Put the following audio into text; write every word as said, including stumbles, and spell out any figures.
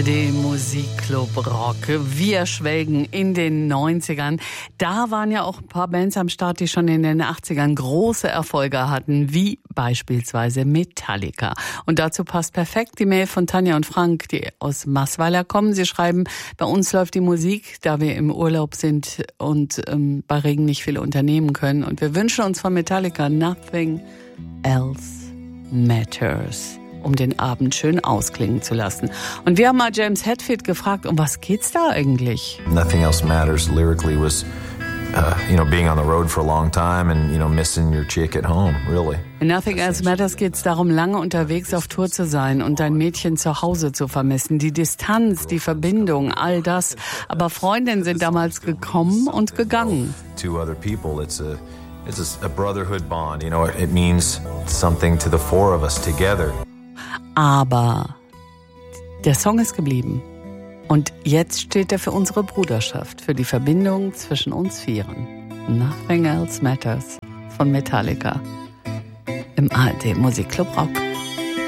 D Musikclub Rock. Wir schwelgen in den neunzigern. Da waren ja auch ein paar Bands am Start, die schon in den achtzigern große Erfolge hatten, wie beispielsweise Metallica. Und dazu passt perfekt die Mail von Tanja und Frank, die aus Maßweiler kommen. Sie schreiben, bei uns läuft die Musik, da wir im Urlaub sind und ähm, bei Regen nicht viel unternehmen können. Und wir wünschen uns von Metallica Nothing Else Matters, um den Abend schön ausklingen zu lassen. Und wir haben mal James Hetfield gefragt, um was geht's da eigentlich? Nothing Else Matters lyrically was, uh, you know, being on the road for a long time and, you know, missing your chick at home, really. In Nothing Else Matters geht's darum, lange unterwegs auf Tour zu sein und dein Mädchen zu Hause zu vermissen. Die Distanz, die Verbindung, all das. Aber Freundinnen sind damals gekommen und gegangen. To other people, it's a, it's a brotherhood bond, you know, it means something to the four of us together. Aber der Song ist geblieben. Und jetzt steht er für unsere Bruderschaft, für die Verbindung zwischen uns Vieren. Nothing Else Matters von Metallica im A R D Musikclub Rock.